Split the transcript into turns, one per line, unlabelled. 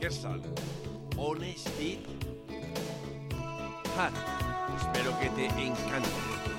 ¿Qué son? Honesty Hat. Espero que te encante.